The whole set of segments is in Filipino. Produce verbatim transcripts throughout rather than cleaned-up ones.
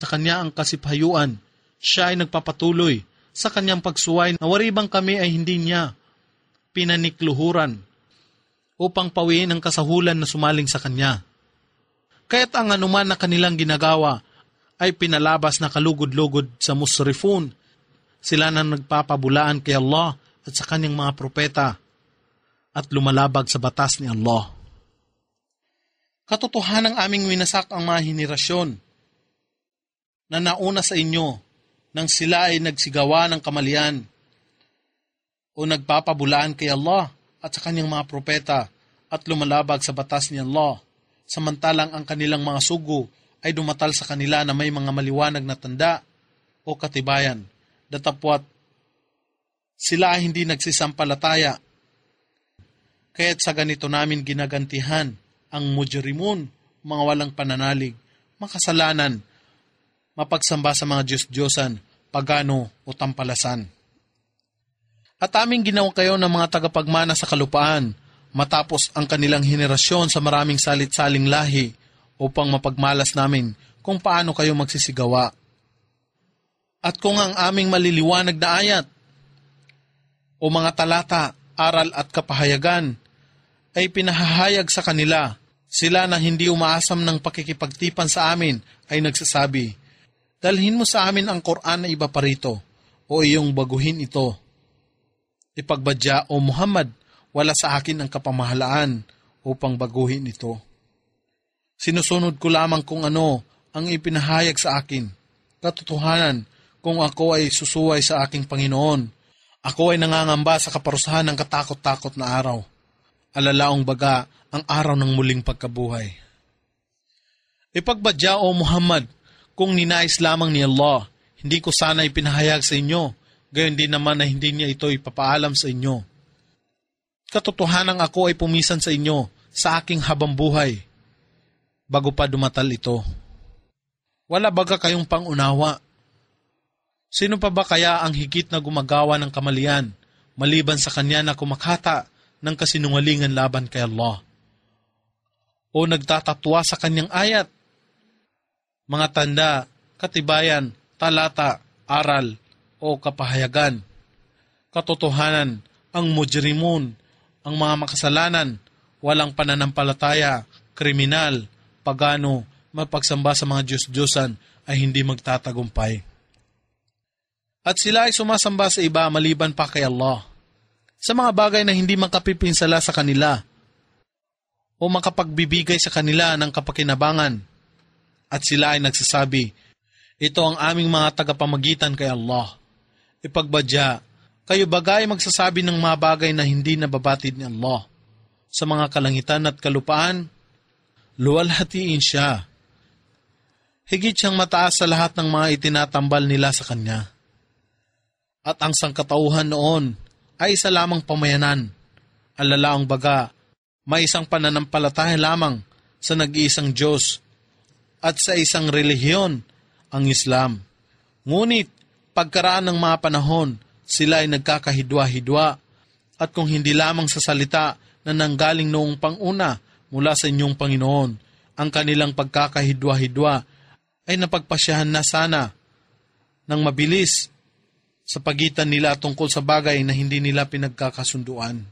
sa kanya ang kasiphayuan. Siya ay nagpapatuloy sa kanyang pagsuway na waribang kami ay hindi niya pinanikluhuran upang pawiin ang kasahulan na sumaling sa kanya. Kaya't ang anuman na kanilang ginagawa ay pinalabas na kalugod-lugod sa musrifun. Sila na nagpapabulaan kay Allah at sa kanyang mga propeta at lumalabag sa batas ni Allah. Katotohanang aming winasak ang mga henerasyon na nauna sa inyo nang sila ay nagsigawa ng kamalian o nagpapabulaan kay Allah at sa kanyang mga propeta at lumalabag sa batas ni Allah, samantalang ang kanilang mga sugo ay dumatal sa kanila na may mga maliwanag na tanda o katibayan, datapwat sila ay hindi nagsisampalataya. Kaya't sa ganito namin ginagantihan ang mujrimun, mga walang pananalig, makasalanan, mapagsamba sa mga Diyos-Diyosan, pagano o tampalasan. At aming ginawa kayo ng mga tagapagmana sa kalupaan, matapos ang kanilang henerasyon sa maraming salit-saling lahi, upang mapagmalas namin kung paano kayo magsisigawa. At kung ang aming maliliwanag na ayat, o mga talata, aral at kapahayagan, ay pinahahayag sa kanila, sila na hindi umaasam ng pakikipagtipan sa amin ay nagsasabi, dalhin mo sa amin ang Quran na iba pa rito, o iyong baguhin ito. Ipagbadya, o Muhammad, wala sa akin ang kapamahalaan upang baguhin ito. Sinusunod ko lamang kung ano ang ipinahayag sa akin. Katotohanan, kung ako ay susuway sa aking Panginoon, ako ay nangangamba sa kaparusahan ng katakot-takot na araw. Alalaong baga ang araw ng muling pagkabuhay. Ipagbadya, o Muhammad, kung ninais lamang ni Allah, hindi ko sana ipinahayag sa inyo, gayon din naman na hindi niya ito ipapaalam sa inyo. Katotohanan ako ay pumisan sa inyo sa aking habang buhay, bago pa dumatal ito. Wala baga kayong pangunawa? Sino pa ba kaya ang higit na gumagawa ng kamalian, maliban sa kanya na kumakata ng kasinungalingan laban kay Allah? O nagtatatwa sa kanyang ayat? Mga tanda, katibayan, talata, aral, o kapahayagan. Katotohanan, ang mujrimun, ang mga makasalanan, walang pananampalataya, kriminal, pagano, mapagsamba sa mga Diyos-Diyosan ay hindi magtatagumpay. At sila ay sumasamba sa iba maliban pa kay Allah, sa mga bagay na hindi makapipinsala sa kanila o makapagbibigay sa kanila ng kapakinabangan. At sila ay nagsasabi, ito ang aming mga tagapamagitan kay Allah. Ipagbadya, kayo bagay magsasabi ng mga bagay na hindi nababatid ni Allah. Sa mga kalangitan at kalupaan, luwalhatiin siya. Higit siyang mataas sa lahat ng mga itinatambal nila sa kanya. At ang sangkatauhan noon ay isa lamang pamayanan. Alalaang baga, may isang pananampalataya lamang sa nag-iisang Diyos at sa isang relihiyon, ang Islam. Ngunit, pagkaraan ng mga panahon, sila ay nagkakahidwa-hidwa at kung hindi lamang sa salita na nanggaling noong panguna mula sa inyong Panginoon, ang kanilang pagkakahidwa-hidwa ay napagpasyahan na sana ng mabilis sa pagitan nila tungkol sa bagay na hindi nila pinagkakasunduan.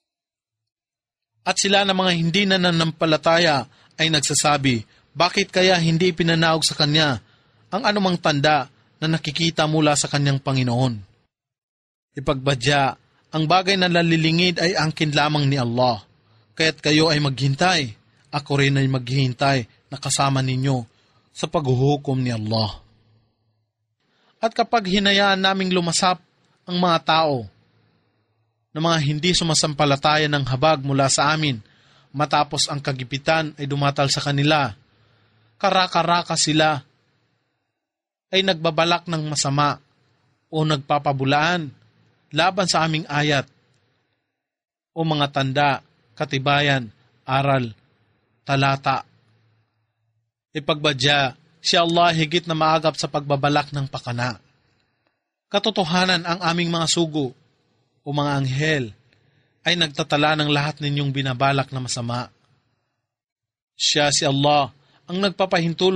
At sila na mga hindi nananampalataya ay nagsasabi, bakit kaya hindi pinanaog sa kanya ang anumang tanda na nakikita mula sa kanyang Panginoon? Ipagbadya, ang bagay na nalilingid ay angkin lamang ni Allah, kaya't kayo ay maghintay, ako rin ay maghihintay na kasama ninyo sa paghuhukom ni Allah. At kapag hinayaan naming lumasap ang mga tao na mga hindi sumasampalataya ng habag mula sa amin, matapos ang kagipitan ay dumatal sa kanila, karaka-raka sila ay nagbabalak ng masama o nagpapabulaan laban sa aming ayat o mga tanda, katibayan, aral, talata. Ipagbadya, si Allah higit na maagap sa pagbabalak ng pakana. Katotohanan, ang aming mga sugo o mga anghel ay nagtatala ng lahat ninyong binabalak na masama. Siya si Allah ang nagpapahintulot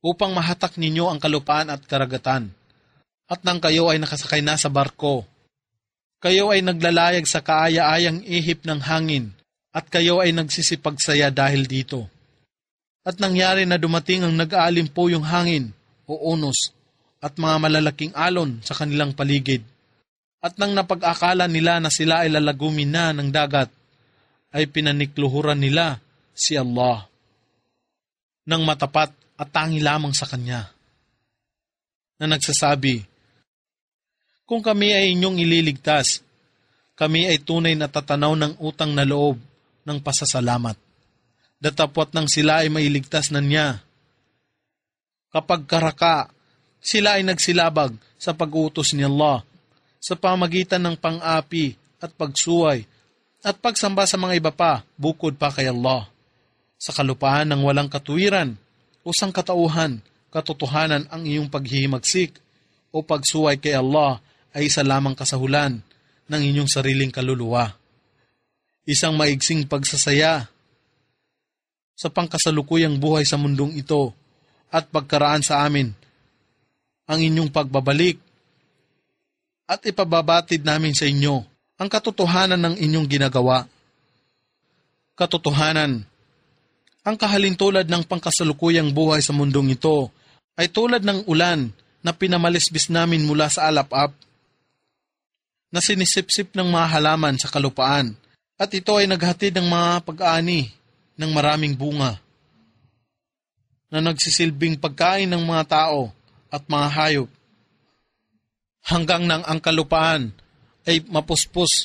upang mahatak ninyo ang kalupaan at karagatan. At nang kayo ay nakasakay na sa barko, kayo ay naglalayag sa kaaya-ayang ihip ng hangin, at kayo ay nagsisipagsaya dahil dito. At nangyari na dumating ang nag-aalimpo yung hangin o unos at mga malalaking alon sa kanilang paligid. At nang napag-akala nila na sila ay lalagumin na ng dagat, ay pinanikluhuran nila si Allah ng matapat at tangi lamang sa Kanya, na nagsasabi, kung kami ay inyong ililigtas, kami ay tunay na tatanaw ng utang na loob ng pasasalamat. Datapwat nang sila ay mailigtas na niya. Kapag karaka, sila ay nagsilabag sa pag-utos ni Allah sa pamagitan ng pang-api at pagsuway at pagsamba sa mga iba pa bukod pa kay Allah. Sa kalupaan ng walang katuwiran o sangkatauhan, katotohanan ang iyong paghihimagsik o pagsuway kay Allah ay isa lamang kasahulan ng inyong sariling kaluluwa. Isang maigsing pagsasaya sa pangkasalukuyang buhay sa mundong ito at pagkaraan sa amin ang inyong pagbabalik at ipababatid namin sa inyo ang katotohanan ng inyong ginagawa. Katotohanan, ang kahalintulad ng pangkasalukuyang buhay sa mundong ito ay tulad ng ulan na pinamalisbis namin mula sa alap-ap, na sinisipsip ng mga halaman sa kalupaan, at ito ay naghatid ng mga pag-aani ng maraming bunga, na nagsisilbing pagkain ng mga tao at mga hayop, hanggang nang ang kalupaan ay mapuspos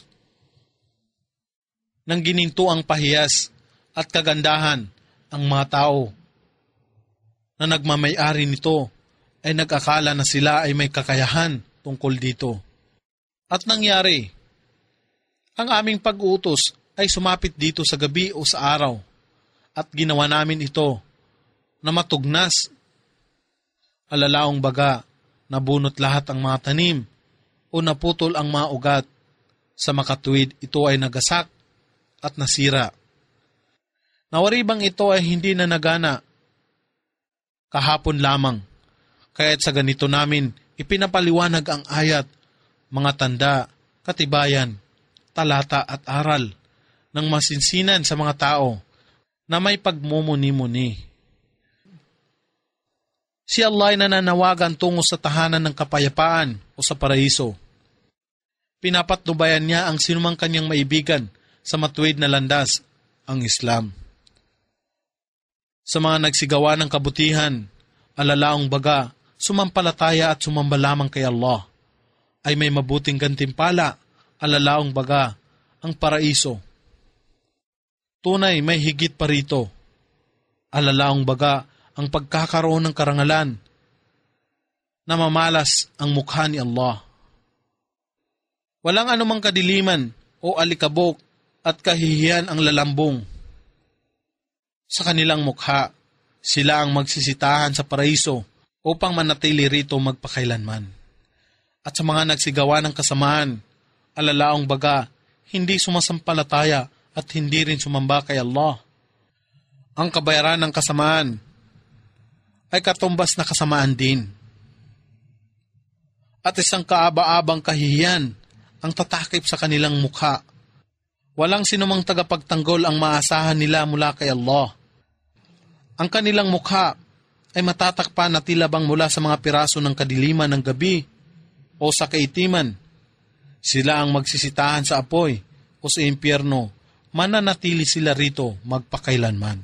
ng ginintuang pahiyas at kagandahan. Ang mga tao na nagmamay-ari nito ay nag-akala na sila ay may kakayahan tungkol dito. At nangyari, ang aming pag-utos ay sumapit dito sa gabi o sa araw, at ginawa namin ito na matugnas. Alalaong baga, nabunot lahat ang mga tanim o naputol ang mga ugat. Sa makatuwid, ito ay nagasak at nasira. Nawaribang ito ay hindi na nagana kahapon lamang, kaya't sa ganito namin ipinapaliwanag ang ayat, mga tanda, katibayan, talata at aral ng masinsinan sa mga tao na may pagmumuni-muni. Si Allah ay nananawagan tungo sa tahanan ng kapayapaan o sa paraiso. Pinapatnubayan niya ang sinumang kanyang maibigan sa matuwid na landas, ang Islam. Sa mga nagsigawa ng kabutihan, alalaong baga, sumampalataya at sumamba lamang kay Allah, ay may mabuting gantimpala, alalaong baga, ang paraiso. Tunay may higit pa rito, alalaong baga, ang pagkakaroon ng karangalan na mamalas ang mukha ni Allah. Walang anumang kadiliman o alikabok at kahihiyan ang lalambong sa kanilang mukha. Sila ang magsisitahan sa paraiso upang manatili rito magpakailanman. At sa mga nagsigawa ng kasamaan, alalaong baga, hindi sumasampalataya at hindi rin sumamba kay Allah. Ang kabayaran ng kasamaan ay katumbas na kasamaan din. At isang kaaba-abang kahihiyan ang tatakip sa kanilang mukha. Walang sinumang tagapagtanggol ang maasahan nila mula kay Allah. Ang kanilang mukha ay matatakpan na tila bang mula sa mga piraso ng kadiliman ng gabi o sa kaitiman. Sila ang magsisitahan sa apoy o sa impyerno, mananatili sila rito magpakailanman.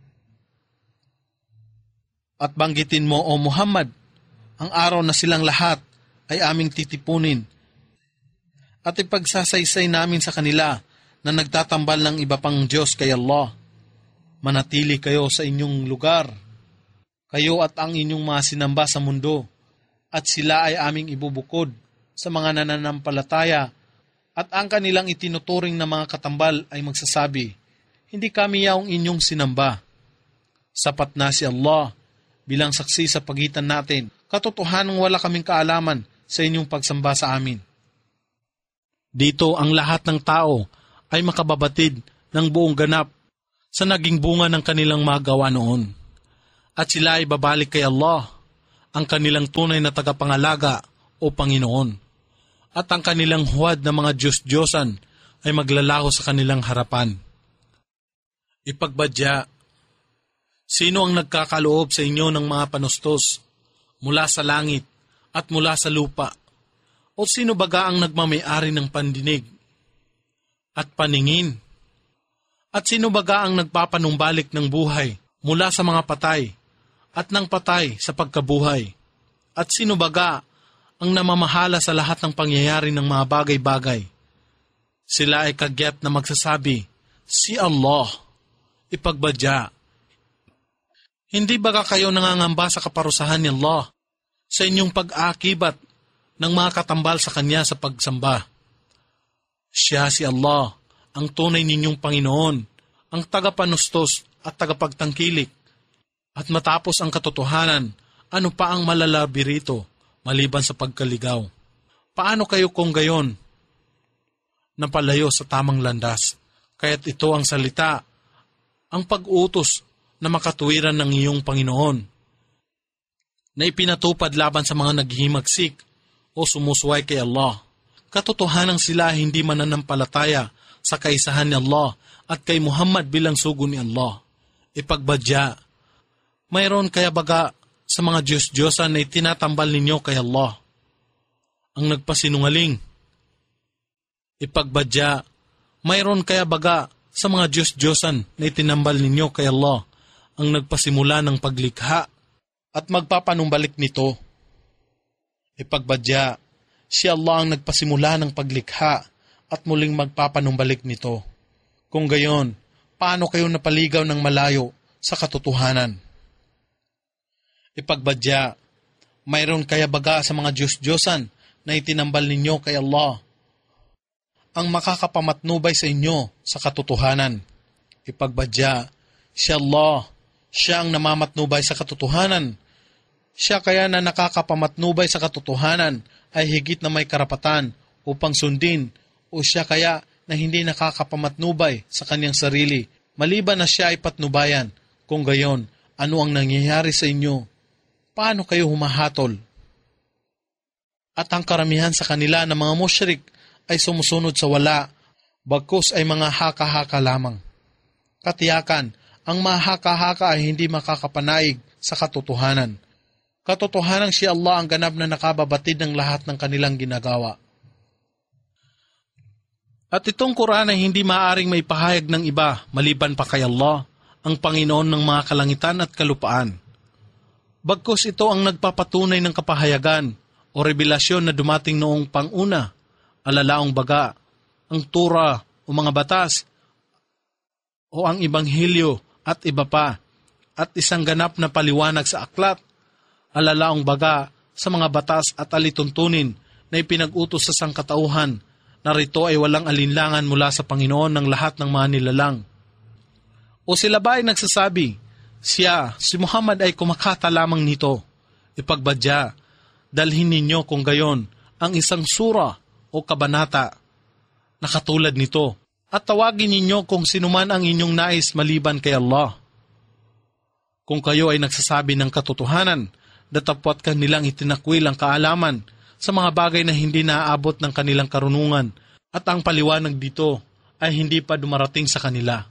At banggitin mo, O Muhammad, ang araw na silang lahat ay aming titipunin at ipagsasaysay namin sa kanila na nagtatambal ng iba pang Diyos kay Allah. Manatili kayo sa inyong lugar, kayo at ang inyong mga sinamba sa mundo, at sila ay aming ibubukod sa mga nananampalataya, at ang kanilang itinuturing na mga katambal ay magsasabi, hindi kami yaong inyong sinamba. Sapat na si Allah bilang saksi sa pagitan natin, katotohanang wala kaming kaalaman sa inyong pagsamba sa amin. Dito ang lahat ng tao ay makababatid ng buong ganap sa naging bunga ng kanilang magawa noon. at sila ay babalik kay Allah, ang kanilang tunay na tagapangalaga o Panginoon. At ang kanilang huwad na mga Diyos-Diyosan ay maglalaho sa kanilang harapan. Ipagbadya, sino ang nagkakaloob sa inyo ng mga panustos mula sa langit at mula sa lupa? O sino baga ang nagmamayari ng pandinig at paningin? At sino baga ang nagpapanumbalik ng buhay mula sa mga patay at ng patay sa pagkabuhay? At sino baga ang namamahala sa lahat ng pangyayari ng mga bagay-bagay? Sila ay kagyat na magsasabi, si Allah. Ipagbadya, hindi baga kayo nangangamba sa kaparusahan ni Allah sa inyong pag-aakibat ng mga katambal sa Kanya sa pagsamba? Siya si Allah, ang tunay ninyong Panginoon, ang tagapanustos at tagapagtangkilik. At matapos ang katotohanan, ano pa ang malalabi rito maliban sa pagkaligaw? Paano kayo kung gayon napalayo sa tamang landas? Kaya't ito ang salita, ang pag-utos na makatuwiran ng iyong Panginoon, na ipinatupad laban sa mga naghihimagsik o sumusuway kay Allah. Katotohanan sila hindi mananampalataya sa kaisahan ni Allah at kay Muhammad bilang sugo ni Allah. Ipagbadya, mayroon kaya baga sa mga Diyos-Diyosan na itinatambal ninyo kay Allah ang nagpasinungaling? Ipagbadya, mayroon kaya baga sa mga Diyos-Diyosan na itinambal ninyo kay Allah ang nagpasimula ng paglikha at magpapanumbalik nito? Ipagbadya, si Allah ang nagpasimula ng paglikha at muling magpapanumbalik nito. Kung gayon, paano kayo napaligaw ng malayo sa katotohanan? Ipagbadya, mayroon kaya baga sa mga Diyos-Diyosan na itinambal ninyo kay Allah ang makakapamatnubay sa inyo sa katotohanan? Ipagbadya, si Allah, siya ang namamatnubay sa katotohanan. Siya kaya na nakakapamatnubay sa katotohanan ay higit na may karapatan upang sundin, o siya kaya na hindi nakakapamatnubay sa kanyang sarili, maliban na siya ay patnubayan? Kung gayon, ano ang nangyayari sa inyo? Paano kayo humahatol? At ang karamihan sa kanila na mga musyrik ay sumusunod sa wala, bagkus ay mga haka-haka lamang. Katiyakan, ang mga haka-haka ay hindi makakapanaig sa katotohanan. Katotohanan si Allah ang ganap na nakababatid ng lahat ng kanilang ginagawa. At itong Quran ay hindi maaaring maipahayag ng iba maliban pa kay Allah, ang Panginoon ng mga kalangitan at kalupaan. Bagkus ito ang nagpapatunay ng kapahayagan o revelasyon na dumating noong panguna, alalaong baga, ang Torah o mga batas, o ang Ebanghelyo at iba pa, at isang ganap na paliwanag sa aklat, alalaong baga sa mga batas at alituntunin na ipinag-utos sa sangkatauhan, na rito ay walang alinlangan mula sa Panginoon ng lahat ng mga nilalang. O sila ba ay nagsasabi, siya, si Muhammad ay kumakata lamang nito? Ipagbadya, dalhin ninyo kung gayon ang isang sura o kabanata na katulad nito, at tawagin ninyo kung sinuman ang inyong nais maliban kay Allah. Kung kayo ay nagsasabi ng katotohanan, datapwat ka nilang itinakwil ang kaalaman sa mga bagay na hindi naaabot ng kanilang karunungan, at ang paliwanag dito ay hindi pa dumarating sa kanila.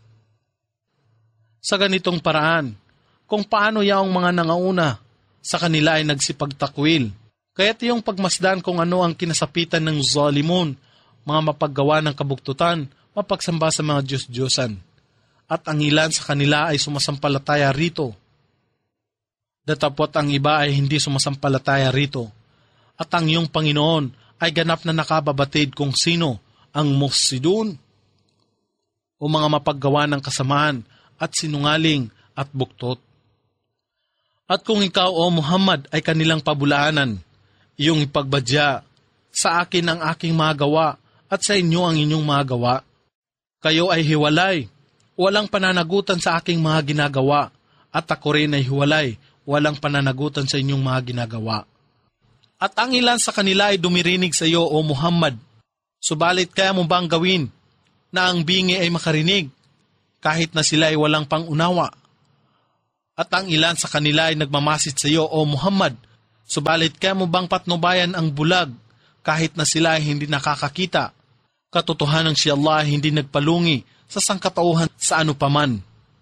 Sa ganitong paraan, kung paano yaong mga nangauna sa kanila ay nagsipagtakwil, kaya't yung pagmasdan kung ano ang kinasapitan ng zalimun, mga mapaggawa ng kabuktutan, mapagsamba sa mga Diyos-Diyosan, at ang ilan sa kanila ay sumasampalataya rito. Datapwat ang iba ay hindi sumasampalataya rito, at ang iyong Panginoon ay ganap na nakababatid kung sino ang mufsidun o mga mapaggawa ng kasamaan at sinungaling at buktot. At kung ikaw o Muhammad ay kanilang pabulaanan, iyong ipagbadya, sa akin ang aking mga gawa at sa inyo ang inyong mga gawa. Kayo ay hiwalay, walang pananagutan sa aking mga ginagawa, at ako rin ay hiwalay, walang pananagutan sa inyong mga ginagawa. At ang ilan sa kanila ay dumirinig sa iyo, O Muhammad. Subalit kaya mo bang gawin na ang bingi ay makarinig, kahit na sila ay walang pangunawa? At ang ilan sa kanila ay nagmamasid sa iyo, O Muhammad, subalit kaya mo bang patnubayan ang bulag kahit na sila ay hindi nakakakita? Katotohanan si Allah ay hindi nagpalungi sa sangkatauhan sa anupaman.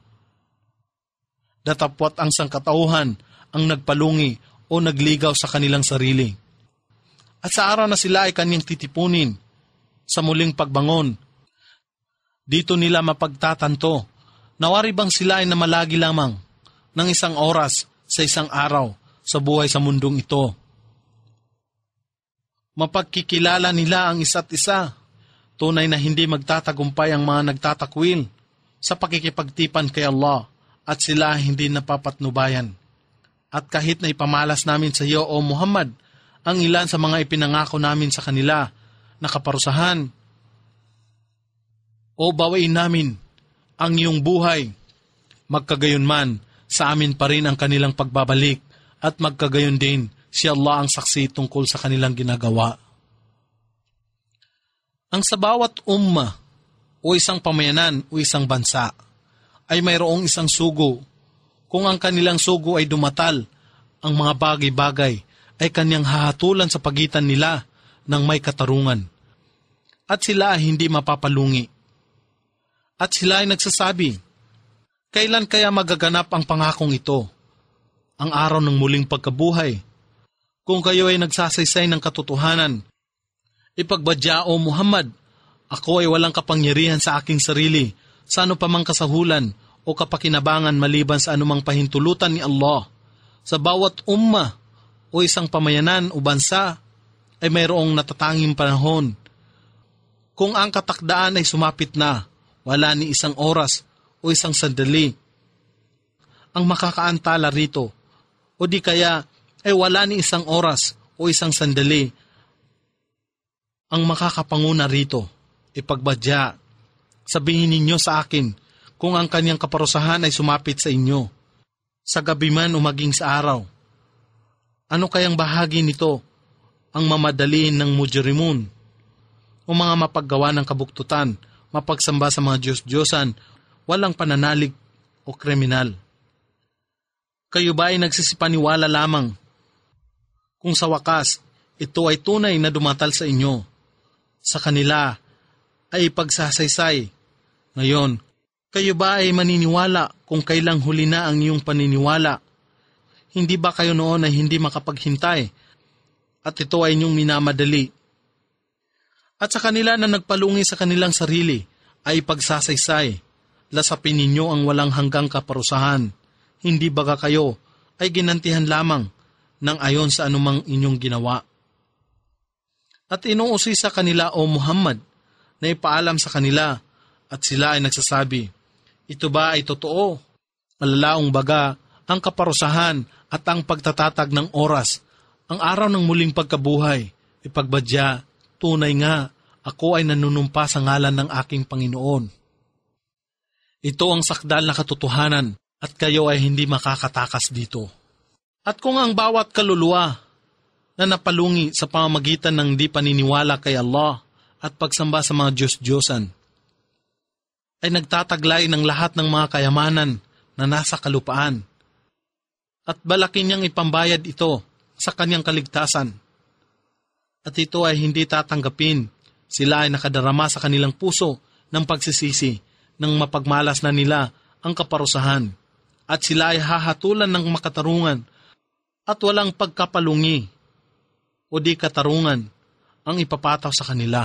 Datapwat ang sangkatauhan ang nagpalungi o nagligaw sa kanilang sarili. At sa araw na sila ay kanyang titipunin sa muling pagbangon, dito nila mapagtatanto, nawari bang sila ay namalagi lamang ng isang oras sa isang araw sa buhay sa mundong ito. Mapagkikilala nila ang isa't isa, tunay na hindi magtatagumpay ang mga nagtatakwil sa pakikipagtipan kay Allah at sila hindi napapatnubayan. At kahit na ipamalas namin sa iyo, O Muhammad, ang ilan sa mga ipinangako namin sa kanila na kaparusahan, o bawain namin ang iyong buhay, magkagayon man sa amin pa rin ang kanilang pagbabalik at magkagayon din si Allah ang saksi tungkol sa kanilang ginagawa. Ang sa bawat umma o isang pamayanan o isang bansa ay mayroong isang sugo. Kung ang kanilang sugo ay dumatal, ang mga bagay-bagay ay kanyang hahatulan sa pagitan nila ng may katarungan. At sila ay hindi mapapalungi. At sila ay nagsasabi, kailan kaya magaganap ang pangakong ito? Ang araw ng muling pagkabuhay. Kung kayo ay nagsasaysay ng katotohanan, ipagbadya, O Muhammad, ako ay walang kapangyarihan sa aking sarili, sa ano pa mang kasahulan o kapakinabangan maliban sa anumang pahintulutan ni Allah. Sa bawat umma o isang pamayanan o bansa ay mayroong natatanging panahon. Kung ang katakdaan ay sumapit na, wala ni isang oras o isang sandali ang makakaantala rito, o di kaya ay wala ni isang oras o isang sandali ang makakapanguna rito. Ipagbadya, sabihin ninyo sa akin kung ang kanyang kaparusahan ay sumapit sa inyo, sa gabi man o maging sa araw. Ano kayang bahagi nito ang mamadaliin ng mujrimun o mga mapaggawa ng kabuktutan, mapagsamba sa mga Diyos-Diyosan, walang pananalig o kriminal? Kayo ba ay nagsisipaniwala lamang kung sa wakas ito ay tunay na dumatal sa inyo? Sa kanila ay pagsasaysay. Ngayon, kayo ba ay maniniwala kung kailang huli na ang iyong paniniwala? Hindi ba kayo noon ay hindi makapaghintay at ito ay inyong minamadali? At sa kanila na nagpalungi sa kanilang sarili ay pagsasaysay, lasapin ninyo ang walang hanggang kaparusahan. Hindi baga kayo ay ginantihan lamang ng ayon sa anumang inyong ginawa? At inuusi sa kanila, O Muhammad, na ipaalam sa kanila, at sila ay nagsasabi, ito ba ay totoo? Malalaong baga ang kaparusahan at ang pagtatatag ng oras, ang araw ng muling pagkabuhay. Ipagbadya, tunay nga, ako ay nanunumpa sa ngalan ng aking Panginoon. Ito ang sakdal na katotohanan at kayo ay hindi makakatakas dito. At kung ang bawat kaluluwa na napalungi sa pamamagitan ng di paniniwala kay Allah at pagsamba sa mga Diyos-Diyosan ay nagtataglay ng lahat ng mga kayamanan na nasa kalupaan at balakin niyang ipambayad ito sa kanyang kaligtasan, at ito ay hindi tatanggapin, sila ay nakadarama sa kanilang puso ng pagsisisi nang mapagmalas na nila ang kaparusahan, at sila ay hahatulan ng makatarungan at walang pagkapalungi o di katarungan ang ipapataw sa kanila.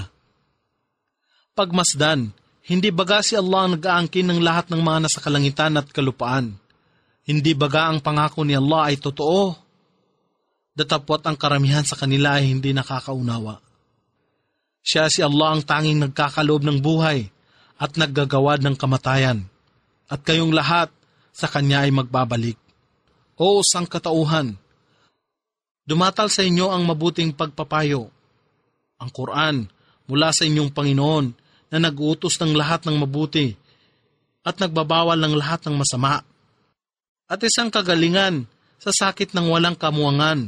Pagmasdan, hindi baga si Allah ang nag-aangkin ng lahat ng mga nasa kalangitan at kalupaan? Hindi baga ang pangako ni Allah ay totoo? Datapwat ang karamihan sa kanila ay hindi nakakaunawa. Siya si Allah ang tanging nagkakaloob ng buhay at naggagawad ng kamatayan, at kayong lahat sa Kanya ay magbabalik. O sangkatauhan, dumatal sa inyo ang mabuting pagpapayo, ang Quran, mula sa inyong Panginoon na nag-uutos ng lahat ng mabuti at nagbabawal ng lahat ng masama, at isang kagalingan sa sakit ng walang kamuangan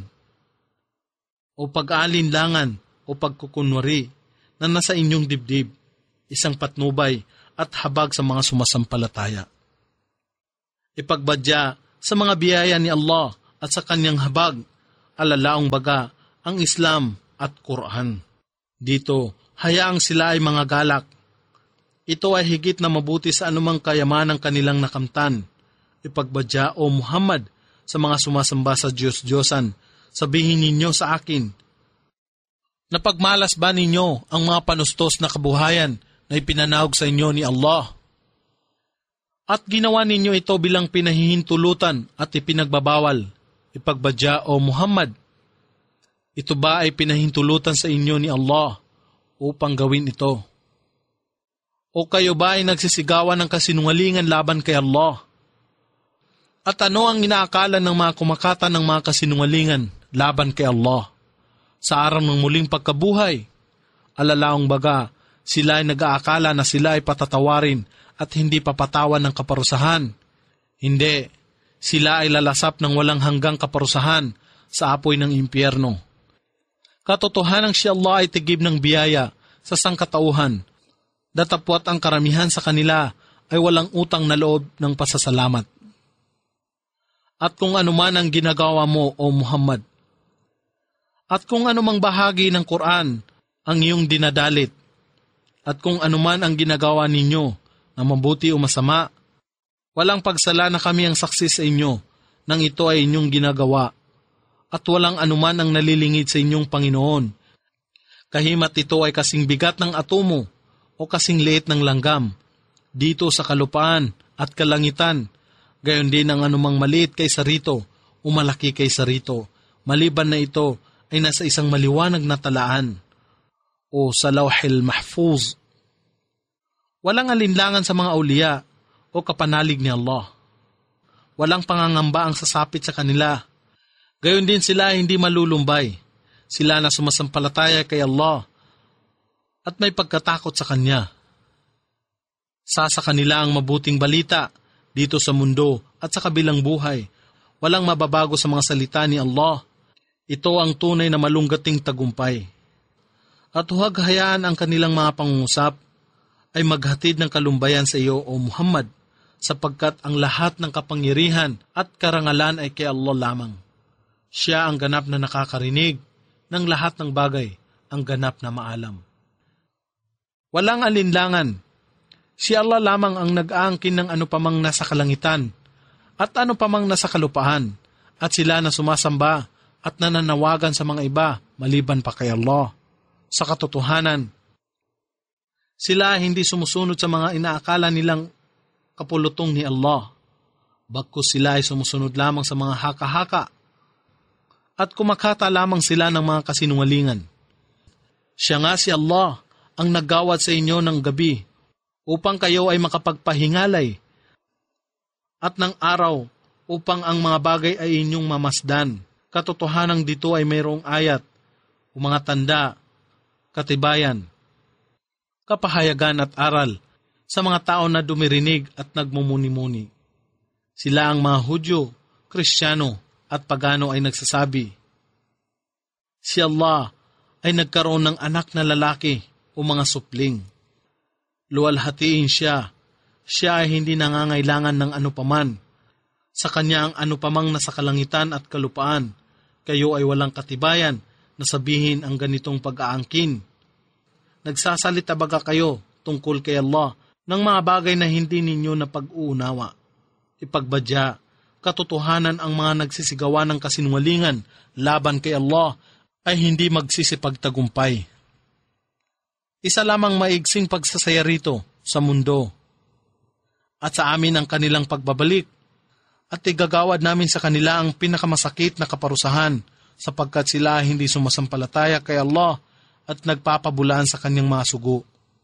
o pag-aalinlangan o pagkukunwari na nasa inyong dibdib, isang patnubay at habag sa mga sumasampalataya. Ipagbadya, sa mga biyaya ni Allah at sa kanyang habag, alalaong baga ang Islam at Quran. Dito, hayaang sila ay mga galak. Ito ay higit na mabuti sa anumang kayamanang kanilang nakamtan. Ipagbadya o Muhammad sa mga sumasamba sa Diyos-Diyosan, sabihin ninyo sa akin, napagmalas ba ninyo ang mga panustos na kabuhayan na ipinanahog sa inyo ni Allah? At ginawa ninyo ito bilang pinahihintulutan at ipinagbabawal. Ipagbadya o Muhammad, ito ba ay pinahintulutan sa inyo ni Allah upang gawin ito? O kayo ba ay nagsisigawan ng kasinungalingan laban kay Allah? At ano ang inaakala ng mga kumakata ng mga kasinungalingan laban kay Allah? Sa araw ng muling pagkabuhay, alalaong baga, sila ay nag-aakala na sila ay patatawarin at hindi papatawan ng kaparusahan. Hindi, sila ay lalasap ng walang hanggang kaparusahan sa apoy ng impyerno. Katotohanang si Allah ay tigib ng biyaya sa sangkatauhan, datapwat ang karamihan sa kanila ay walang utang na loob ng pasasalamat. At kung anuman ang ginagawa mo, O Muhammad, at kung anumang bahagi ng Quran ang iyong dinadalit, at kung anuman ang ginagawa ninyo na mabuti o masama, walang pagsala na kami ang saksi sa inyo nang ito ay inyong ginagawa, at walang anuman ang nalilingid sa inyong Panginoon. Kahimat ito ay kasing bigat ng atomo o kasing liit ng langgam dito sa kalupaan at kalangitan. Gayon din ang anumang maliit kaysa rito o malaki kaysa rito, maliban na ito ay nasa isang maliwanag na talaan o sa Lawhil Mahfuz. Walang alinlangan sa mga auliya o kapanalig ni Allah. Walang pangangamba ang sasapit sa kanila. Gayon din sila hindi malulumbay. Sila na sumasampalataya kay Allah at may pagkatakot sa Kanya. Sa sa kanila ang mabuting balita dito sa mundo at sa kabilang buhay. Walang mababago sa mga salita ni Allah. Ito ang tunay na malunggating tagumpay. At huwag hayaan ang kanilang mga pangungusap ay maghatid ng kalumbayan sa iyo, O Muhammad, sapagkat ang lahat ng kapangyarihan at karangalan ay kay Allah lamang. Siya ang ganap na nakakarinig ng lahat ng bagay, ang ganap na maalam. Walang alinlangan. Si Allah lamang ang nag-aangkin ng ano pamang nasa kalangitan at ano pamang nasa kalupaan, at sila na sumasamba at nananawagan sa mga iba maliban pa kay Allah. Sa katotohanan, sila hindi sumusunod sa mga inaakala nilang kapulutong ni Allah. Bagkus sila ay sumusunod lamang sa mga haka-haka at kumakata lamang sila ng mga kasinungalingan. Siya nga si Allah ang naggawad sa inyo ng gabi upang kayo ay makapagpahingalay at ng araw upang ang mga bagay ay inyong mamasdan. Katotohanang dito ay mayroong ayat o mga tanda, katibayan, kapahayagan at aral sa mga tao na dumirinig at nagmumuni-muni. Sila ang mga Hudyo, Kristiyano at Pagano ay nagsasabi, si Allah ay nagkaroon ng anak na lalaki o mga supling. Luwalhatiin siya. Siya ay hindi nangangailangan ng anupaman. Sa kanya ang anupamang nasa kalangitan at kalupaan. Kayo ay walang katibayan na sabihin ang ganitong pag-aangkin. Nagsasalita baga kayo tungkol kay Allah ng mga bagay na hindi ninyo na pag-uunawa? Ipagbadya, katotohanan ang mga nagsisigawa ng kasinungalingan laban kay Allah ay hindi magsisipagtagumpay. Isa lamang maigsing pagsasaya rito sa mundo at sa amin ang kanilang pagbabalik at igagawad namin sa kanila ang pinakamasakit na kaparusahan sapagkat sila hindi sumasampalataya kay Allah at nagpapabulaan sa kanyang mga sugo.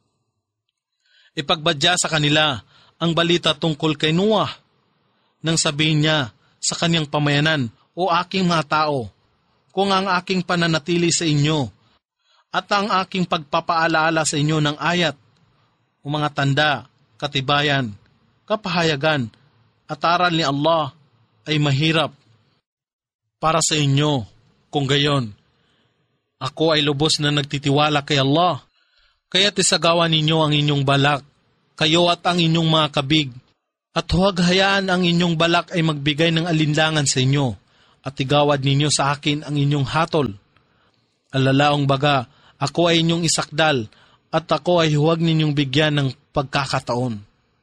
Ipagbadya sa kanila ang balita tungkol kay Noah nang sabihin niya sa kanyang pamayanan, o aking mga tao, kung ang aking pananatili sa inyo at ang aking pagpapaalaala sa inyo ng ayat o mga tanda, katibayan, kapahayagan at aral ni Allah ay mahirap para sa inyo. Kung gayon, ako ay lubos na nagtitiwala kay Allah. Kaya't isagawa ninyo ang inyong balak, kayo at ang inyong mga kabig, At huwag hayaan ang inyong balak ay magbigay ng alinlangan sa inyo, at igawad ninyo sa akin ang inyong hatol. Alalaong baga, ako ay inyong isakdal, at ako ay huwag ninyong bigyan ng pagkakataon.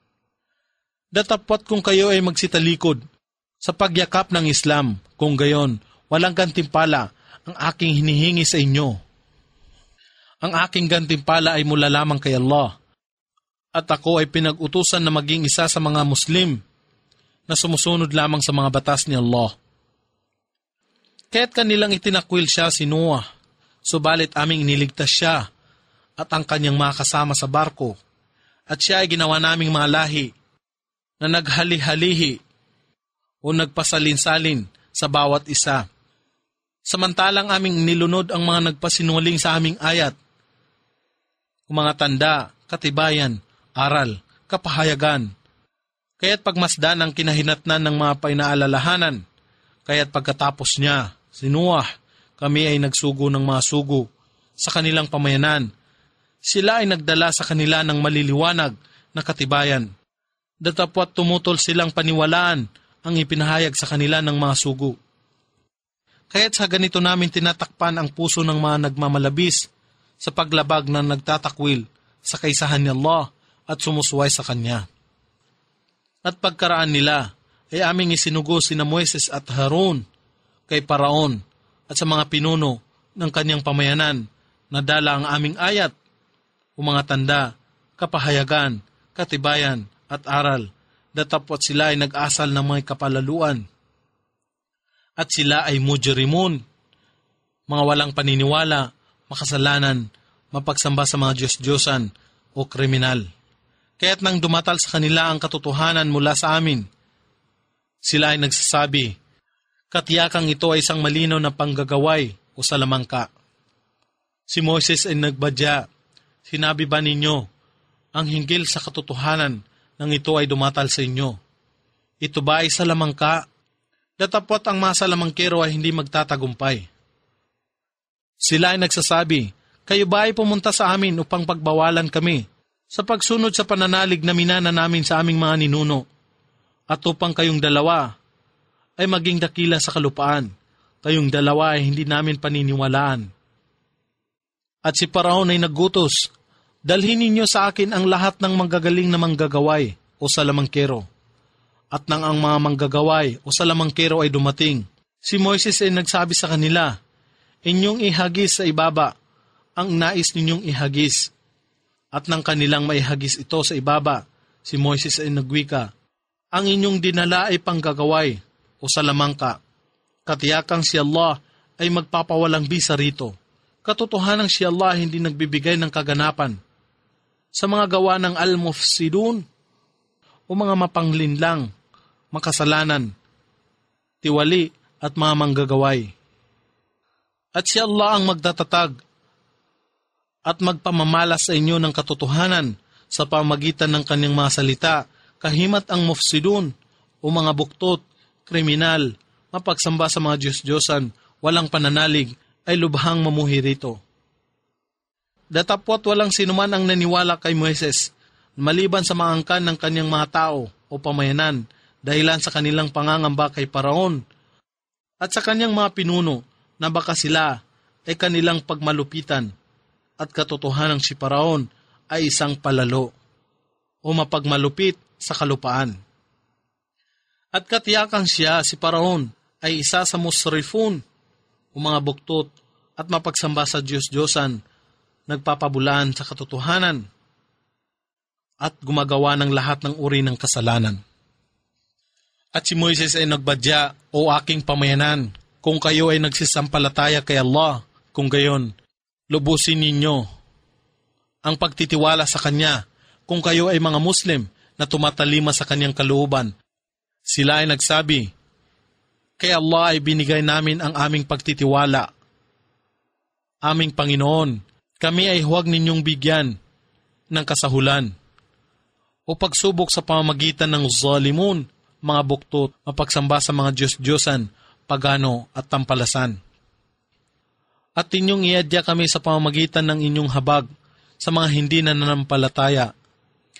Datapwat kung kayo ay magsitalikod sa pagyakap ng Islam, kung gayon, walang gantimpala ang aking hinihingi sa inyo. Ang aking gantimpala ay mula lamang kay Allah, at ako ay pinag-utusan na maging isa sa mga Muslim na sumusunod lamang sa mga batas ni Allah. Kaya't kanilang itinakwil siya si Noah, subalit aming iniligtas siya at ang kanyang mga kasama sa barko, at siya ay ginawa naming mga lahi na naghali-halihi o nagpasalin-salin sa bawat isa. Samantalang aming nilunod ang mga nagpasinungaling sa aming ayat, o mga tanda, katibayan, aral, kapahayagan. Kaya't pagmasdan ang kinahinatnan ng mga painaalalahanan, kaya't pagkatapos niya, si Noah, kami ay nagsugo ng mga sugo sa kanilang pamayanan. Sila ay nagdala sa kanila ng maliliwanag na katibayan. Datapwat tumutol silang paniwalaan ang ipinahayag sa kanila ng mga sugo. Kaya't sa ganito namin tinatakpan ang puso ng mga nagmamalabis sa paglabag na nagtatakwil sa kaisahan ni Allah at sumusuway sa Kanya. At pagkaraan nila ay aming isinugo sina Moises at Harun kay Paraon at sa mga pinuno ng kanyang pamayanan na dala ang aming ayat o mga tanda, kapahayagan, katibayan at aral, datapwat sila ay nag-asal ng mga kapalaluan. At sila ay mujrimun, mga walang paniniwala, makasalanan, mapagsamba sa mga Diyos-Diyosan o kriminal. Kaya't nang dumatal sa kanila ang katotohanan mula sa amin, sila ay nagsasabi, katiyakang ito ay isang malinaw na panggagaway o salamangka. Si Moises ay nagbadya, sinabi ba ninyo, ang hinggil sa katotohanan nang ito ay dumatal sa inyo? Ito ba ay salamangka? Datapwat ang mga salamangkero ay hindi magtatagumpay. Sila ay nagsasabi, kayo ba ay pumunta sa amin upang pagbawalan kami sa pagsunod sa pananalig na minana namin sa aming mga ninuno, at upang kayong dalawa ay maging dakila sa kalupaan, kayong dalawa ay hindi namin paniniwalaan. At si Paraon ay naggutos, dalhin ninyo sa akin ang lahat ng manggagaling na manggagaway o salamangkero. At nang ang mga manggagaway o salamangkero ay dumating, si Moises ay nagsabi sa kanila, inyong ihagis sa ibaba ang nais ninyong ihagis. At nang kanilang maihagis ito sa ibaba, si Moises ay nagwika, ang inyong dinala ay panggagaway o salamangka. Katiyakang si Allah ay magpapawalang bisa rito. Katotohanang si Allah hindi nagbibigay ng kaganapan sa mga gawa ng al-mufsidun o mga mapanglinlang, makasalanan, tiwali at mga manggagaway. At si Allah ang magtatatag at magpamamalas sa inyo ng katotohanan sa pamagitan ng kanyang mga salita, kahimat ang mufsidun o mga buktot, kriminal, mapagsamba sa mga Diyos-Diyosan, walang pananalig, ay lubhang mamuhi rito. Datapwat walang sinuman ang naniwala kay Moises, maliban sa mga angkan ng kanyang mga tao o pamayanan, dahilan sa kanilang pangangamba kay Paraon, at sa kanyang mga pinuno, na baka sila ay kanilang pagmalupitan, at katotohanang si Paraon ay isang palalo o mapagmalupit sa kalupaan. At katiyakang siya, si Paraon, ay isa sa musrifun o mga buktot at mapagsamba sa Diyos-Diyosan, nagpapabulaan sa katotohanan at gumagawa ng lahat ng uri ng kasalanan. At si Moises ay nagbadya, o aking pamayanan, kung kayo ay nagsisampalataya kay Allah, kung gayon, lubusin ninyo ang pagtitiwala sa Kanya kung kayo ay mga Muslim na tumatalima sa Kanyang kalooban. Sila ay nagsabi, kay Allah ay binigay namin ang aming pagtitiwala. Aming Panginoon, kami ay huwag ninyong bigyan ng kasahulan o pagsubok sa pamamagitan ng zalimun, mga buktot, mapagsamba sa mga Diyos-Diyosan, pagano at tampalasan. At inyong iadya kami sa pamamagitan ng inyong habag sa mga hindi nananampalataya,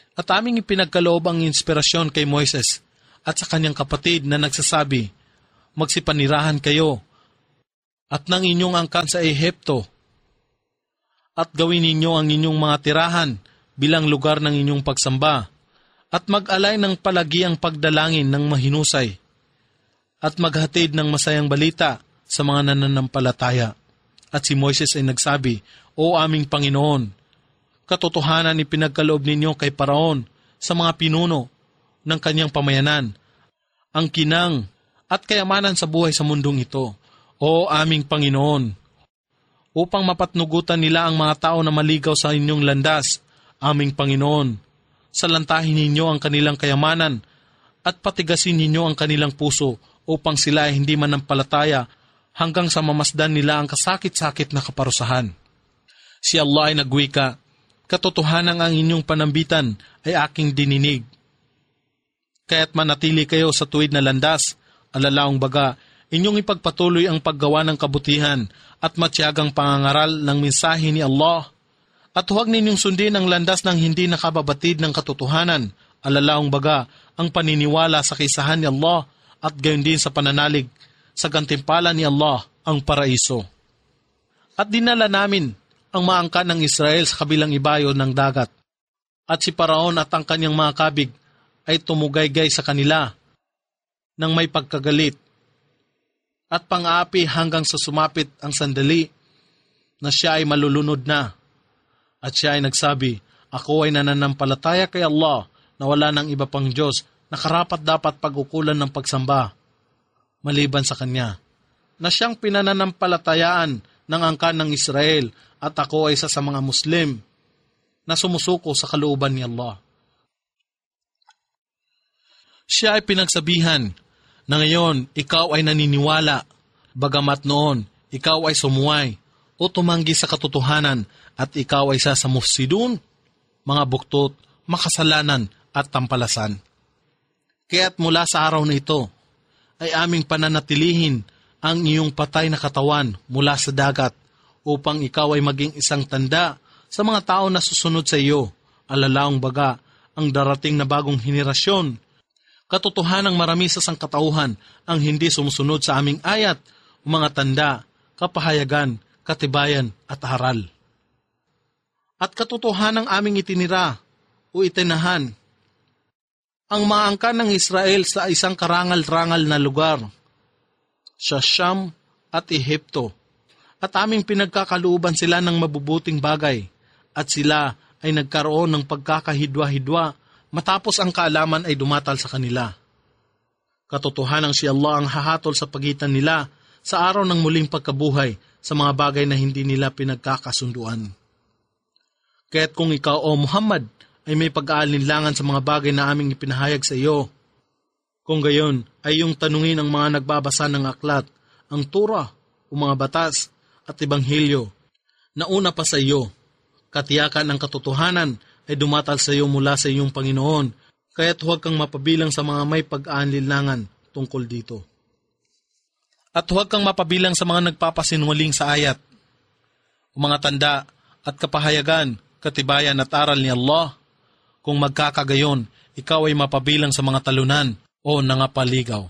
At aming ipinagkaloob ang inspirasyon kay Moises at sa kanyang kapatid na nagsasabi, magsipanirahan kayo at ng inyong angkan sa Ehipto at gawin ninyo ang inyong mga tirahan bilang lugar ng inyong pagsamba at mag-alay ng palagiang pagdalangin ng mahinusay at maghatid ng masayang balita sa mga nananampalataya. At si Moises ay nagsabi, O aming Panginoon, katotohanan ipinagkaloob ninyo kay Paraon sa mga pinuno ng kanyang pamayanan, ang kinang at kayamanan sa buhay sa mundong ito, O aming Panginoon, upang mapatnugutan nila ang mga tao na maligaw sa inyong landas, aming Panginoon, salantahin ninyo ang kanilang kayamanan at patigasin ninyo ang kanilang puso upang sila ay hindi manampalataya hanggang sa mamasdan nila ang kasakit-sakit na kaparusahan. Si Allah ay nagwika, katotohanan ang inyong panambitan ay aking dininig. Kaya't manatili kayo sa tuwid na landas, alalaong baga, inyong ipagpatuloy ang paggawa ng kabutihan at matyagang pangangaral ng mensahe ni Allah. At huwag ninyong sundin ang landas ng hindi nakababatid ng katotohanan, alalaong baga, ang paniniwala sa kaisahan ni Allah at gayon din sa pananalig sa gantimpala ni Allah ang paraiso. At dinala namin ang maangkan ng Israel sa kabilang ibayo ng dagat. At si Paraon at ang kanyang mga kabig ay tumugaygay sa kanila nang may pagkagalit at pang-aapi hanggang sa sumapit ang sandali na siya ay malulunod na. At siya ay nagsabi, Ako ay nananampalataya kay Allah na wala ng iba pang Diyos na karapat dapat pag-ukulan ng pagsamba maliban sa Kanya, na siyang pinananampalatayaan ng angkan ng Israel at ako ay isa sa mga Muslim na sumusuko sa kalooban ni Allah. Siya ay pinagsabihan na ngayon ikaw ay naniniwala, bagamat noon ikaw ay sumuway o tumanggi sa katotohanan at ikaw ay isa sa mufsidun, mga buktot, makasalanan at tampalasan. Kaya't mula sa araw na ito ay aming pananatilihin ang iyong patay na katawan mula sa dagat upang ikaw ay maging isang tanda sa mga tao na susunod sa iyo, alalaong baga ang darating na bagong henerasyon. Katotohanang marami sa sangkatauhan ang hindi sumusunod sa aming ayat, mga tanda, kapahayagan, katibayan at aral. At katotohanang aming itinira o itinahan ang maangkan ng Israel sa isang karangal-rangal na lugar, sa Siyam at Ehipto, at aming pinagkakalooban sila ng mabubuting bagay, at sila ay nagkaroon ng pagkakahidwa-hidwa matapos ang kaalaman ay dumatal sa kanila. Katotohanang si Allah ang hahatol sa pagitan nila sa araw ng muling pagkabuhay sa mga bagay na hindi nila pinagkakasunduan. Kaya't kung ikaw o Muhammad ay may pag-aalinlangan sa mga bagay na aming ipinahayag sa iyo, kung gayon ay yung tanungin ang mga nagbabasa ng aklat, ang Torah o mga batas at Ebanghelyo na una pa sa iyo, katiyakan ng katotohanan ay dumatal sa iyo mula sa iyong Panginoon, kaya't huwag kang mapabilang sa mga may pag-aalinlangan tungkol dito. At huwag kang mapabilang sa mga nagpapasinungaling sa ayat, o mga tanda at kapahayagan, katibayan at aral ni Allah. Kung magkakagayon, ikaw ay mapabilang sa mga talunan o nangapaligaw.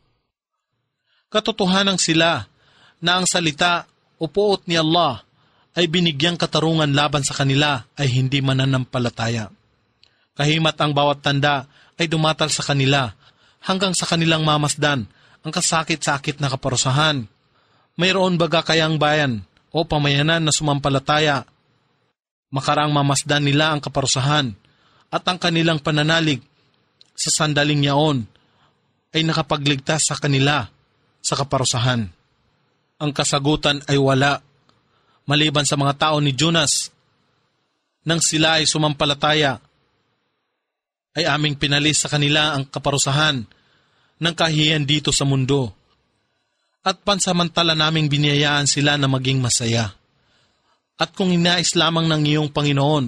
Katotohanang sila na ang salita o puot ni Allah ay binigyang katarungan laban sa kanila ay hindi mananampalataya. Kahimat ang bawat tanda ay dumatal sa kanila hanggang sa kanilang mamasdan ang kasakit-sakit na kaparusahan. Mayroon baga kayang bayan o pamayanan na sumampalataya, makaraang mamasdan nila ang kaparusahan at ang kanilang pananalig sa sandaling yaon ay nakapagligtas sa kanila sa kaparusahan. Ang kasagutan ay wala, maliban sa mga tao ni Jonas. Nang sila ay sumampalataya, ay aming pinalis sa kanila ang kaparusahan ng kahiyan dito sa mundo. At pansamantala naming biniyayaan sila na maging masaya. At kung inais lamang ng iyong Panginoon,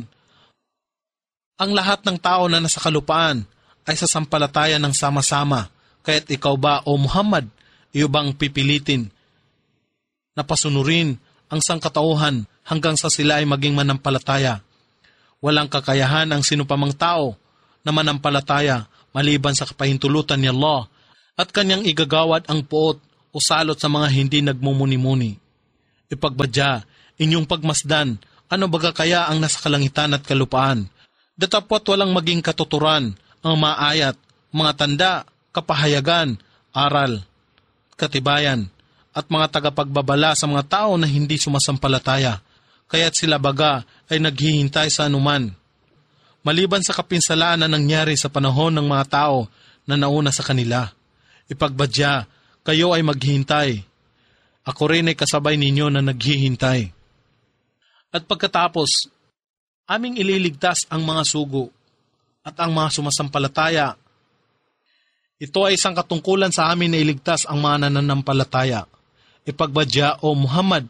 ang lahat ng tao na nasa kalupaan ay sasampalataya ng sama-sama, kaya't ikaw ba o Muhammad, iyo bang pipilitin na pasunurin ang sangkatauhan hanggang sa sila ay maging manampalataya? Walang kakayahan ang sinupamang tao na manampalataya maliban sa kapahintulutan ni Allah at kanyang igagawad ang puot o salot sa mga hindi nagmumuni-muni. Ipagbadya, inyong pagmasdan, ano baga kaya ang nasa kalangitan at kalupaan? Datapwat walang maging katuturan, ang mga ayat, mga tanda, kapahayagan, aral, katibayan, at mga tagapagbabala sa mga tao na hindi sumasampalataya, kaya't sila baga ay naghihintay sa anuman. Maliban sa kapinsalaan na nangyari sa panahon ng mga tao na nauna sa kanila. Ipagbadya, kayo ay maghihintay. Ako rin ay kasabay ninyo na naghihintay. At pagkatapos, aming ililigtas ang mga sugo at ang mga sumasampalataya. Ito ay isang katungkulan sa amin na iligtas ang mga nananampalataya. Ipagbadya, O Muhammad,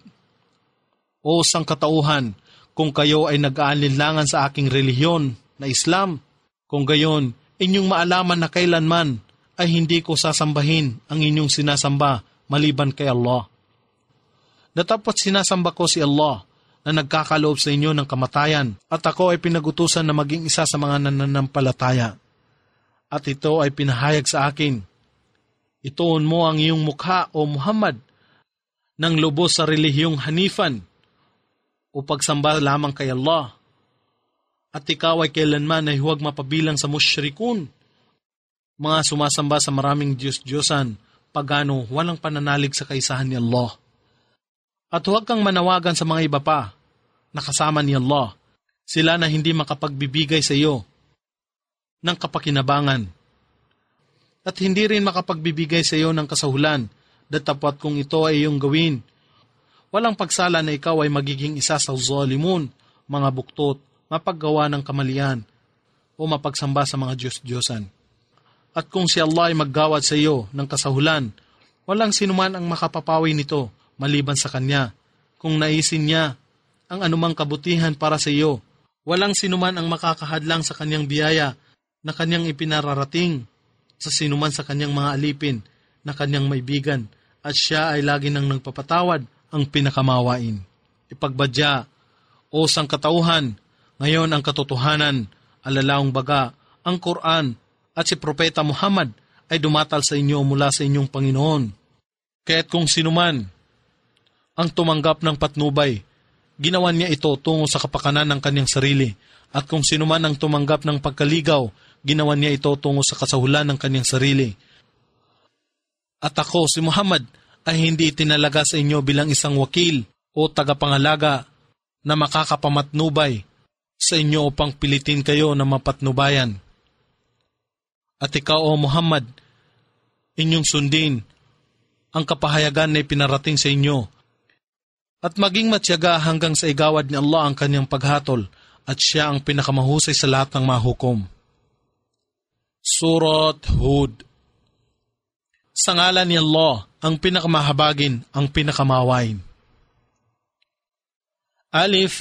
o sangkatauhan, kung kayo ay nag-aalinlangan sa aking relihiyon na Islam, kung gayon, inyong maalaman na kailanman ay hindi ko sasambahin ang inyong sinasamba maliban kay Allah. Datapwat sinasamba ko si Allah na nagkakaloob sa inyo ng kamatayan at ako ay pinagutusan na maging isa sa mga nananampalataya. At ito ay pinahayag sa akin. Ituon mo ang iyong mukha, O Muhammad, ng lubos sa relihiyong Hanifan o pagsamba lamang kay Allah. At ikaw ay kailanman ay huwag mapabilang sa musyrikun, mga sumasamba sa maraming Diyos-Diyosan, pagano walang pananalig sa kaisahan ni Allah. At huwag kang manawagan sa mga iba pa, na kasama ni Allah, sila na hindi makapagbibigay sa iyo ng kapakinabangan. At hindi rin makapagbibigay sa iyo ng kasahulan, datapwat kung ito ay iyong gawin. Walang pagsala na ikaw ay magiging isa sa zalimun, mga buktot, mapaggawa ng kamalian, o mapagsamba sa mga Diyos-Diyosan. At kung si Allah ay maggawad sa iyo ng kasahulan, walang sinuman ang makapapawi nito maliban sa Kanya. Kung naisin niya ang anumang kabutihan para sa iyo, walang sinuman ang makakahadlang sa Kanyang biyaya na Kanyang ipinararating sa sinuman sa Kanyang mga alipin na Kanyang maibigan, at siya ay lagi nang nagpapatawad, ang pinakamawain. Ipagbadya, O sangkatauhan, ngayon ang katotohanan, alalaong baga, ang Quran at si Propeta Muhammad ay dumatal sa inyo mula sa inyong Panginoon. Kaya't kung sinuman ang tumanggap ng patnubay, ginawan niya ito tungo sa kapakanan ng kanyang sarili, at kung sinuman ang tumanggap ng pagkaligaw, ginawan niya ito tungo sa kasahulan ng kanyang sarili. At ako, si Muhammad, ay hindi itinalaga sa inyo bilang isang wakil o tagapangalaga na makakapamatnubay sa inyo upang pilitin kayo na mapatnubayan. At ikaw, O Muhammad, inyong sundin ang kapahayagan na ipinarating sa inyo at maging matyaga hanggang sa igawad ni Allah ang kanyang paghatol, at siya ang pinakamahusay sa lahat ng mahukom. Surat Hud. Sa ngalan ni Allah, ang pinakamahabagin, ang pinakamawain. Alif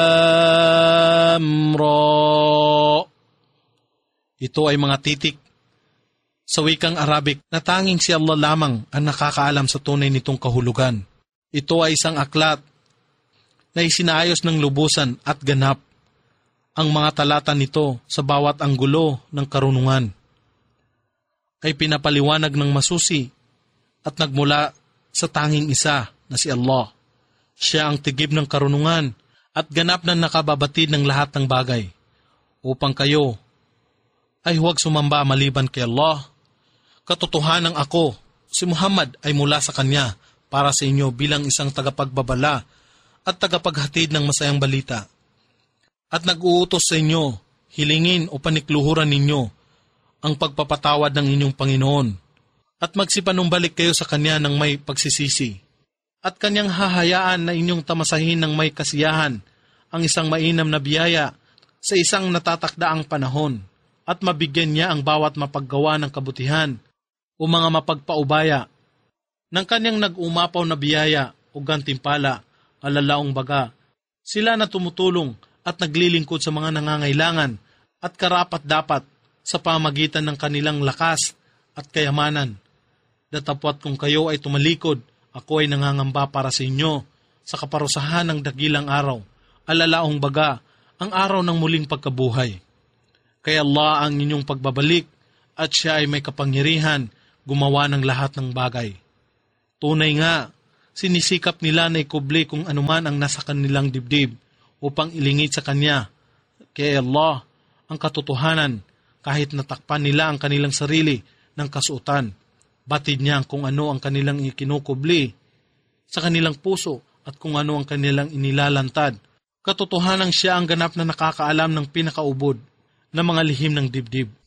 Lam Ra. Ito ay mga titik sa wikang Arabic na tanging si Allah lamang ang nakakaalam sa tunay nitong kahulugan. Ito ay isang aklat na isinayos ng lubusan at ganap ang mga talata nito sa bawat anggulo ng karunungan. Ay pinapaliwanag ng masusi at nagmula sa tanging isa na si Allah. Siya ang tigib ng karunungan at ganap na nakababatid ng lahat ng bagay, upang kayo ay huwag sumamba maliban kay Allah. Katotohanan ako, si Muhammad ay mula sa Kanya para sa inyo bilang isang tagapagbabala at tagapaghatid ng masayang balita. At nag-uutos sa inyo, hilingin o panikluhuran ninyo ang pagpapatawad ng inyong Panginoon, at magsipanumbalik kayo sa Kanya ng may pagsisisi, at Kanyang hahayaan na inyong tamasahin ng may kasiyahan ang isang mainam na biyaya sa isang natatakdaang panahon, at mabigyan niya ang bawat mapaggawa ng kabutihan o mga mapagpaubaya ng Kanyang nag-umapaw na biyaya o gantimpala, alalaong baga, sila na tumutulong at naglilingkod sa mga nangangailangan at karapat-dapat sa pamagitan ng kanilang lakas at kayamanan. Datapwat kung kayo ay tumalikod, ako ay nangangamba para sa inyo sa kaparusahan ng dakilang araw, alalaong baga, ang araw ng muling pagkabuhay. Kay Allah ang inyong pagbabalik at siya ay may kapangyarihan gumawa ng lahat ng bagay. Tunay nga, sinisikap nila na ikubli kung anuman ang nasa kanilang dibdib upang ilingid sa Kanya. Kay Allah ang katotohanan kahit natakpan nila ang kanilang sarili ng kasuotan. Batid niya kung ano ang kanilang ikinukubli sa kanilang puso at kung ano ang kanilang inilalantad. Katotohanan siya ang ganap na nakakaalam ng pinakaubod ng mga lihim ng dibdib.